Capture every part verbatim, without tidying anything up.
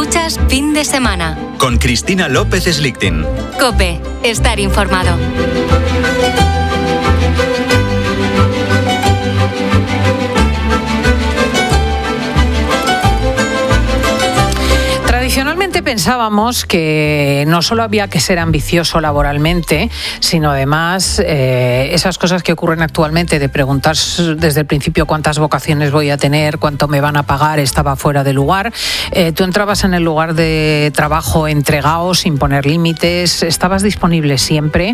Escuchas Fin de Semana. Con Cristina López Slichting. COPE. Estar informado. Tradicionalmente pensábamos que no solo había que ser ambicioso laboralmente, sino además eh, esas cosas que ocurren actualmente de preguntar desde el principio cuántas vocaciones voy a tener, cuánto me van a pagar, estaba fuera de lugar. Eh, tú entrabas en el lugar de trabajo entregado, sin poner límites, estabas disponible siempre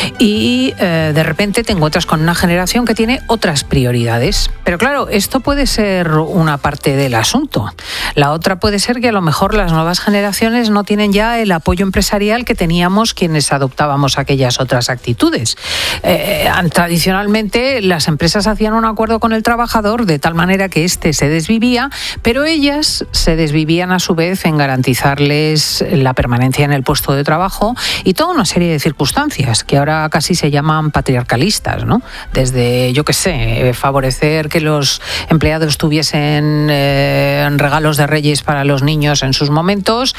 y eh, de repente te encuentras con una generación que tiene otras prioridades. Pero claro, esto puede ser una parte del asunto. La otra puede ser que a lo mejor las nuevas generaciones no tienen ya el apoyo empresarial que teníamos quienes adoptábamos aquellas otras actitudes. Eh, tradicionalmente las empresas hacían un acuerdo con el trabajador de tal manera que éste se desvivía, pero ellas se desvivían a su vez en garantizarles la permanencia en el puesto de trabajo y toda una serie de circunstancias que ahora casi se llaman patriarcalistas, ¿no? Desde, yo qué sé, favorecer que los empleados tuviesen eh, regalos de Reyes para los niños en sus momentos,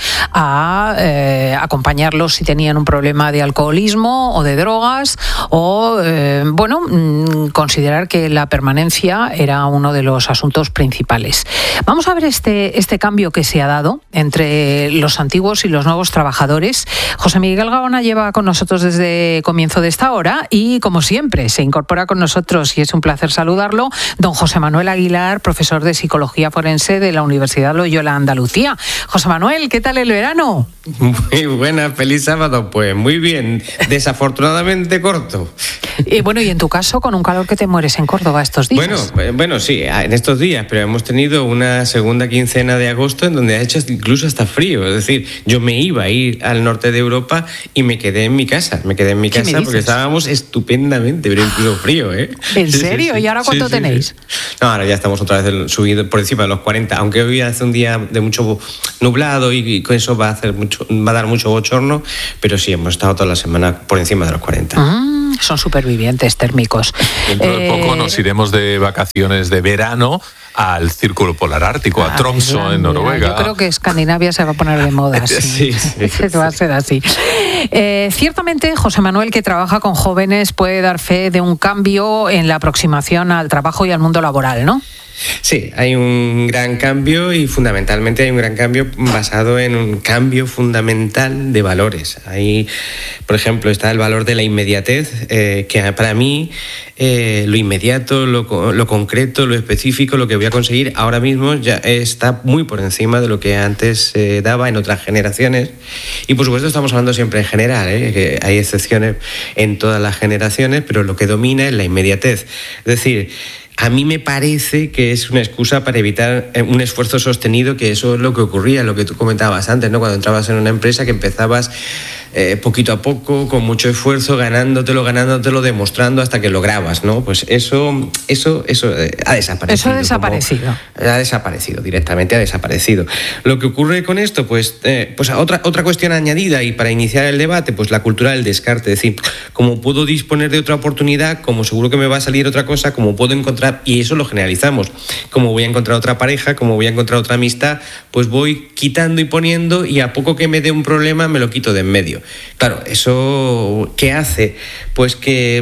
a eh, acompañarlos si tenían un problema de alcoholismo o de drogas, o eh, bueno, considerar que la permanencia era uno de los asuntos principales. Vamos a ver este, este cambio que se ha dado entre los antiguos y los nuevos trabajadores. José Miguel Gaona lleva con nosotros desde comienzo de esta hora y, como siempre, se incorpora con nosotros y es un placer saludarlo, don José Manuel Aguilar, profesor de Psicología Forense de la Universidad Loyola Andalucía. José Manuel, ¿qué tal el verano? Muy buena, feliz sábado. Pues muy bien, desafortunadamente corto. Y bueno, y en tu caso, con un calor que te mueres en Córdoba estos días. Bueno, bueno, sí, en estos días, pero hemos tenido una segunda quincena de agosto en donde ha hecho incluso hasta frío. Es decir, yo me iba a ir al norte de Europa y me quedé en mi casa. Me quedé en mi casa porque estábamos estupendamente, pero incluso frío, ¿eh? ¿En serio? Sí, sí. ¿Y ahora cuánto sí, sí, tenéis? Sí. No, ahora ya estamos otra vez subidos por encima de los cuarenta, aunque hoy hace un día de mucho nublado y con eso va a hacer mucho, va a dar mucho bochorno, pero sí, hemos estado toda la semana por encima de los cuarenta. Mm, son supervivientes térmicos. Dentro de eh... poco nos iremos de vacaciones de verano al Círculo Polar Ártico, a Tromsø, ah, en Noruega. Yo creo que Escandinavia se va a poner de moda. Sí, sí, sí. Va a ser así. Eh, ciertamente, José Manuel, que trabaja con jóvenes, puede dar fe de un cambio en la aproximación al trabajo y al mundo laboral, ¿no? Sí, hay un gran cambio y fundamentalmente hay un gran cambio basado en un cambio fundamental de valores. Ahí, por ejemplo, está el valor de la inmediatez, eh, que para mí eh, lo inmediato, lo, lo concreto, lo específico, lo que voy a conseguir ahora mismo ya está muy por encima de lo que antes se eh, daba en otras generaciones. Y por supuesto estamos hablando siempre en general, ¿eh? Que hay excepciones en todas las generaciones, pero lo que domina es la inmediatez. Es decir, a mí me parece que es una excusa para evitar un esfuerzo sostenido, que eso es lo que ocurría, lo que tú comentabas antes, ¿no? Cuando entrabas en una empresa que empezabas eh, poquito a poco, con mucho esfuerzo, ganándotelo, ganándotelo, demostrando hasta que lograbas, ¿no? Pues eso, eso, eso ha desaparecido. Eso ha desaparecido. Como, ha desaparecido, directamente ha desaparecido. Lo que ocurre con esto, pues, eh, pues otra, otra cuestión añadida y para iniciar el debate, pues la cultura del descarte. Es decir, como puedo disponer de otra oportunidad, como seguro que me va a salir otra cosa, como puedo encontrar, y eso lo generalizamos, como voy a encontrar otra pareja, como voy a encontrar otra amistad, pues voy quitando y poniendo y a poco que me dé un problema me lo quito de en medio. Claro, ¿eso qué hace? Pues que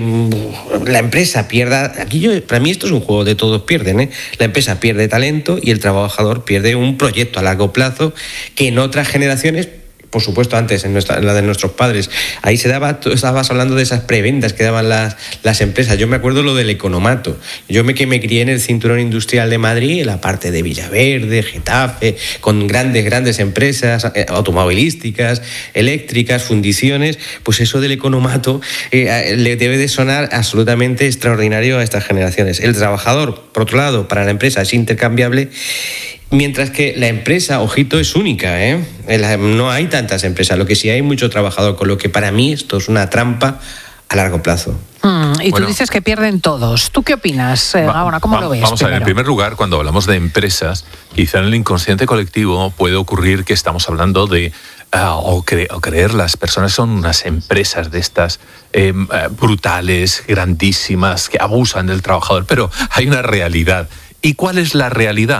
la empresa pierda, aquí yo, para mí esto es un juego de todos pierden, ¿eh? La empresa pierde talento y el trabajador pierde un proyecto a largo plazo que en otras generaciones, por supuesto antes en, nuestra, en la de nuestros padres, ahí se daba, tú estabas hablando de esas preventas que daban las, las empresas. Yo me acuerdo lo del economato. Yo me que me crié en el cinturón industrial de Madrid, en la parte de Villaverde, Getafe, con grandes, grandes empresas automovilísticas, eléctricas, fundiciones. Pues eso del economato eh, le debe de sonar absolutamente extraordinario a estas generaciones. El trabajador, por otro lado, para la empresa es intercambiable. Mientras que la empresa, ojito, es única, ¿eh? No hay tantas empresas, lo que sí hay mucho trabajador, con lo que para mí esto es una trampa a largo plazo. Mm, y bueno, tú dices que pierden todos. ¿Tú qué opinas, eh, Gaona? ¿Cómo va, lo ves? Vamos primero? a ver, en primer lugar, cuando hablamos de empresas, quizá en el inconsciente colectivo puede ocurrir que estamos hablando de Uh, o, cre- o creer las personas son unas empresas de estas eh, brutales, grandísimas, que abusan del trabajador, pero hay una realidad. ¿Y cuál es la realidad?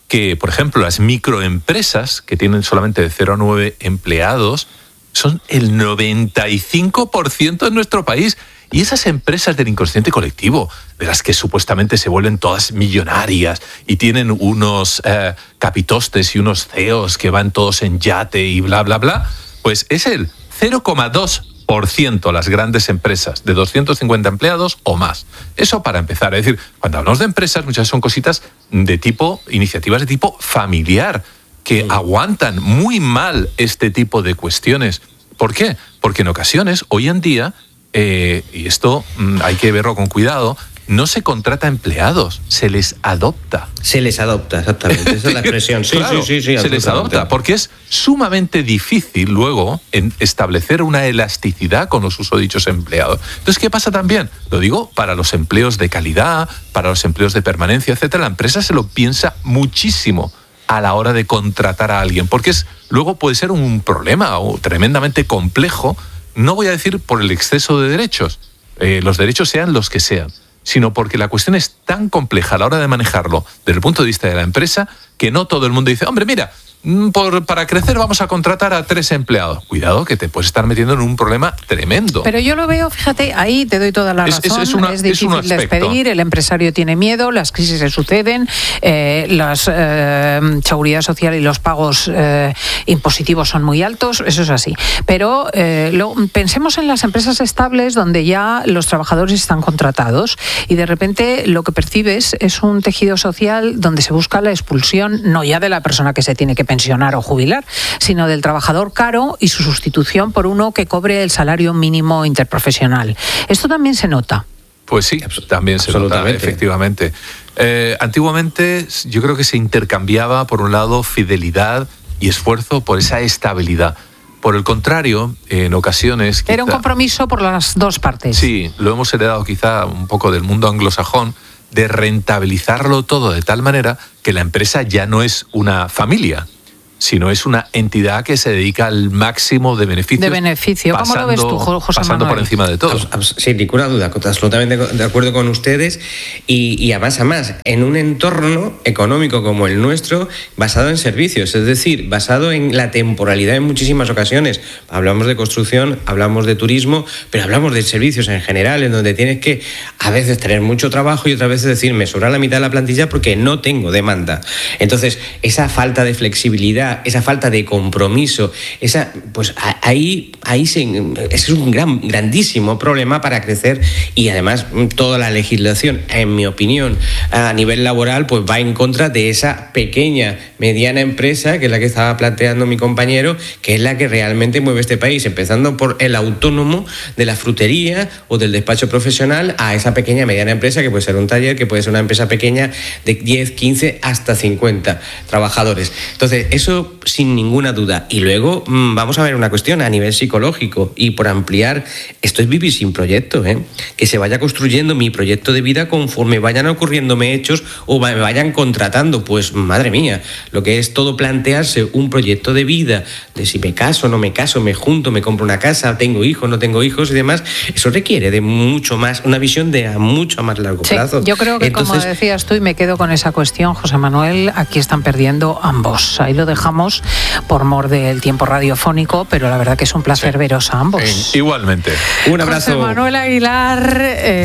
que, por ejemplo, las microempresas, que tienen solamente de cero a nueve empleados, son el noventa y cinco por ciento en nuestro país. Y esas empresas del inconsciente colectivo, de las que supuestamente se vuelven todas millonarias y tienen unos eh, capitostes y unos C E Os que van todos en yate y bla, bla, bla, pues es el cero coma dos por ciento las grandes empresas de doscientos cincuenta empleados o más. Eso para empezar. Es decir, cuando hablamos de empresas, muchas veces son cositas de tipo, iniciativas de tipo familiar, que sí. aguantan muy mal este tipo de cuestiones. ¿Por qué? Porque en ocasiones, hoy en día, eh, y esto mmm, hay que verlo con cuidado, no se contrata empleados, se les adopta. Se les adopta, exactamente. Esa es la expresión. Sí, claro, sí, sí, sí. Se les adopta, porque es sumamente difícil luego en establecer una elasticidad con los susodichos empleados. Entonces, ¿qué pasa también? Lo digo para los empleos de calidad, para los empleos de permanencia, etcétera. La empresa se lo piensa muchísimo a la hora de contratar a alguien, porque es, luego puede ser un problema o tremendamente complejo, no voy a decir por el exceso de derechos, eh, los derechos sean los que sean, sino porque la cuestión es tan compleja a la hora de manejarlo desde el punto de vista de la empresa que no todo el mundo dice, hombre, mira, por, para crecer vamos a contratar a tres empleados. Cuidado, que te puedes estar metiendo en un problema tremendo. Pero yo lo veo, fíjate, ahí te doy toda la razón, es, es, es, una, es difícil es despedir, el empresario tiene miedo, las crisis se suceden, eh, la eh, seguridad social y los pagos eh, impositivos son muy altos, eso es así. Pero eh, lo, pensemos en las empresas estables donde ya los trabajadores están contratados y de repente lo que percibes es un tejido social donde se busca la expulsión, no ya de la persona que se tiene que pensionar o jubilar, sino del trabajador caro y su sustitución por uno que cobre el salario mínimo interprofesional. Esto también se nota. Pues sí, también se nota, efectivamente. Eh, antiguamente yo creo que se intercambiaba, por un lado, fidelidad y esfuerzo por esa estabilidad. Por el contrario, en ocasiones... Quizá, era un compromiso por las dos partes. Sí, lo hemos heredado quizá un poco del mundo anglosajón, de rentabilizarlo todo de tal manera que la empresa ya no es una familia, sino es una entidad que se dedica al máximo de beneficios. De beneficio. ¿Cómo pasando, lo ves tú, José pasando Manuel? por encima de todo. Sin ninguna duda, absolutamente de acuerdo con ustedes. Y, y además, además, en un entorno económico como el nuestro, basado en servicios, es decir, basado en la temporalidad en muchísimas ocasiones. Hablamos de construcción, hablamos de turismo, pero hablamos de servicios en general, en donde tienes que a veces tener mucho trabajo y otras veces decir, me sobra la mitad de la plantilla porque no tengo demanda. Entonces, esa falta de flexibilidad, esa falta de compromiso, esa, pues ahí, ahí se, es un gran, grandísimo problema para crecer y además toda la legislación, en mi opinión, a nivel laboral, pues va en contra de esa pequeña, mediana empresa, que es la que estaba planteando mi compañero, que es la que realmente mueve este país, empezando por el autónomo de la frutería o del despacho profesional a esa pequeña, mediana empresa, que puede ser un taller, que puede ser una empresa pequeña de diez, quince, hasta cincuenta trabajadores. Entonces, eso sin ninguna duda. Y luego mmm, vamos a ver una cuestión a nivel psicológico y por ampliar, esto es vivir sin proyecto, ¿eh? Que se vaya construyendo mi proyecto de vida conforme vayan ocurriéndome hechos o me vayan contratando. Pues madre mía, lo que es todo plantearse un proyecto de vida, de si me caso, no me caso, me junto, me compro una casa, tengo hijos, no tengo hijos y demás, eso requiere de mucho más, una visión de a mucho más largo sí, plazo. Yo creo que Entonces, como decías tú, y me quedo con esa cuestión, José Manuel, aquí están perdiendo ambos. Ahí lo dejamos por mor del tiempo radiofónico, pero la verdad que es un placer sí. veros a ambos. Eh, igualmente. Un abrazo. José Manuel Aguilar,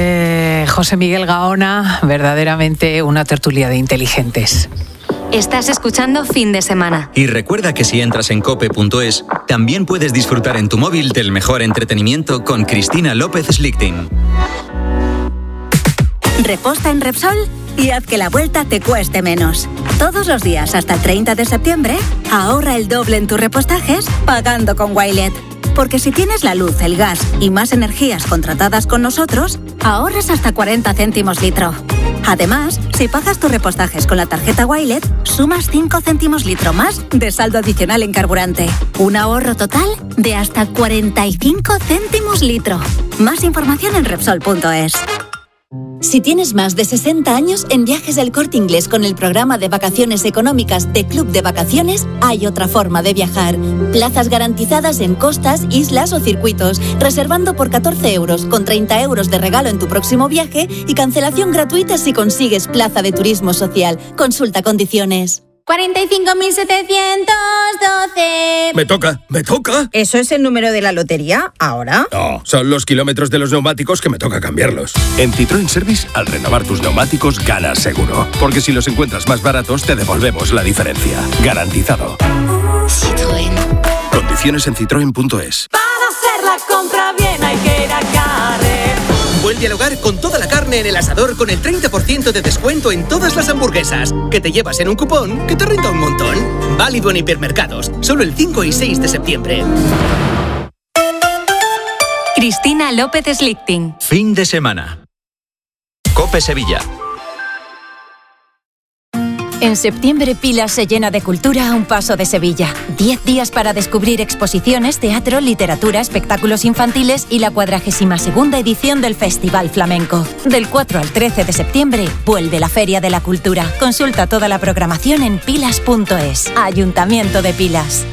eh, José Miguel Gaona, verdaderamente una tertulia de inteligentes. Estás escuchando Fin de Semana. Y recuerda que si entras en cope punto es, también puedes disfrutar en tu móvil del mejor entretenimiento con Cristina López Slichting. Reposta en Repsol y haz que la vuelta te cueste menos. Todos los días hasta el treinta de septiembre, ahorra el doble en tus repostajes pagando con Wilet. Porque si tienes la luz, el gas y más energías contratadas con nosotros, ahorras hasta cuarenta céntimos litro. Además, si pagas tus repostajes con la tarjeta Wilet, sumas cinco céntimos litro más de saldo adicional en carburante. Un ahorro total de hasta cuarenta y cinco céntimos litro. Más información en Repsol punto es. Si tienes más de sesenta años, en Viajes El Corte Inglés con el programa de vacaciones económicas de Club de Vacaciones, hay otra forma de viajar. Plazas garantizadas en costas, islas o circuitos, reservando por catorce euros, con treinta euros de regalo en tu próximo viaje y cancelación gratuita si consigues plaza de turismo social. Consulta condiciones. cuarenta y cinco mil setecientos doce. Me toca, me toca. ¿Eso es el número de la lotería ahora? No, son los kilómetros de los neumáticos que me toca cambiarlos. En Citroën Service, al renovar tus neumáticos, ganas seguro. Porque si los encuentras más baratos, te devolvemos la diferencia. Garantizado. Citroën. Condiciones en citroen punto es. Para hacer la compra bien hay que ir a Carrer. Vuelve al hogar con toda la carne en el asador con el treinta por ciento de descuento en todas las hamburguesas, que te llevas en un cupón que te renta un montón. Válido en hipermercados, solo el cinco y seis de septiembre. Cristina López Slichting. Fin de semana. COPE Sevilla. En septiembre, Pilas se llena de cultura a un paso de Sevilla. Diez días para descubrir exposiciones, teatro, literatura, espectáculos infantiles y la cuadragésima segunda edición del Festival Flamenco. Del cuatro al trece de septiembre, vuelve la Feria de la Cultura. Consulta toda la programación en pilas punto es. Ayuntamiento de Pilas.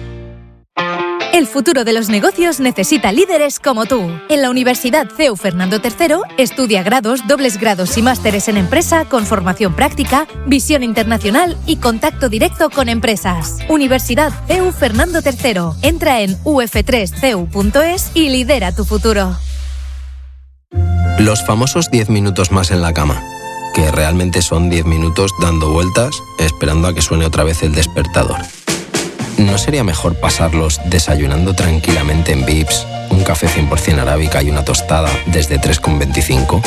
El futuro de los negocios necesita líderes como tú. En la Universidad C E U Fernando tercero estudia grados, dobles grados y másteres en empresa con formación práctica, visión internacional y contacto directo con empresas. Universidad C E U Fernando tercero. Entra en u f tres c e u punto es y lidera tu futuro. Los famosos diez minutos más en la cama, que realmente son diez minutos dando vueltas esperando a que suene otra vez el despertador. ¿No sería mejor pasarlos desayunando tranquilamente en Vips, un café cien por ciento arábica y una tostada desde tres con veinticinco?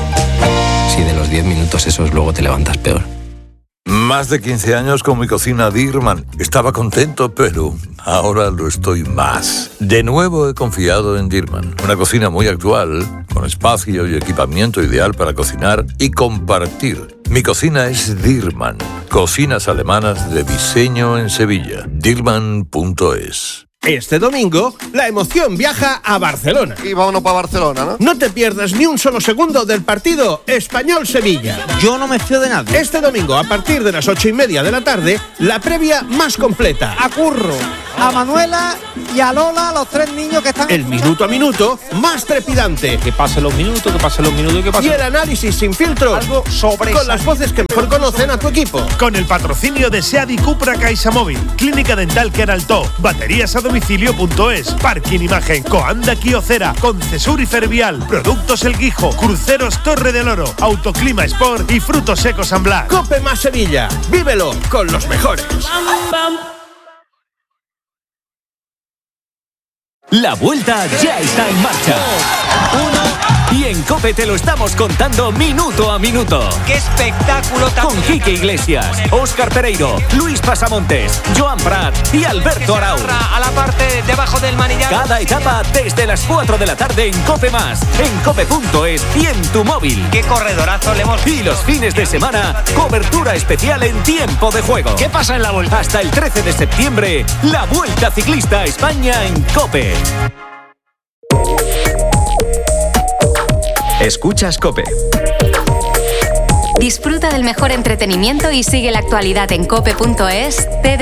Si de los diez minutos esos luego te levantas peor. Más de quince años con mi cocina Dirman. Estaba contento, pero ahora lo estoy más. De nuevo he confiado en Dirman. Una cocina muy actual, con espacio y equipamiento ideal para cocinar y compartir. Mi cocina es Dirman. Cocinas alemanas de diseño en Sevilla. Dirman punto es. Este domingo, la emoción viaja a Barcelona. Y vámonos para Barcelona, ¿no? No te pierdas ni un solo segundo del partido Español-Sevilla. Yo no me fío de nadie. Este domingo, a partir de las ocho y media de la tarde, la previa más completa. A Curro, a Manuela y a Lola, los tres niños que están... El minuto a minuto más trepidante. Que pasen los minutos, que pasen los minutos y que pasen... Y el análisis sin filtros. Algo sobre... Con las voces que mejor conocen a tu equipo. Con el patrocinio de SEAT y Cupra CaixaMóvil, Clínica Dental Queraltó, Baterías a domicilio punto es, Parking Imagen, Coanda Kiocera, Concesur y Fervial, Productos El Guijo, Cruceros Torre del Oro, Autoclima Sport y Frutos Secos San Blas. Cope más Sevilla, vívelo con los mejores. La vuelta ya está en marcha. Uno. Y en COPE te lo estamos contando minuto a minuto. ¡Qué espectáculo tan Con Quique Iglesias, Óscar Pereiro, Luis Pasamontes, Joan Prat y Alberto Arau. A la parte debajo del manillar. Cada etapa desde las cuatro de la tarde en COPE Más, en cope punto es y en tu móvil. ¡Qué corredorazo le hemos... Y los fines de semana, cobertura especial en tiempo de juego. ¿Qué pasa en la vuelta? Hasta el trece de septiembre, la Vuelta Ciclista a España en COPE. Escuchas COPE. Disfruta del mejor entretenimiento y sigue la actualidad en cope punto es, T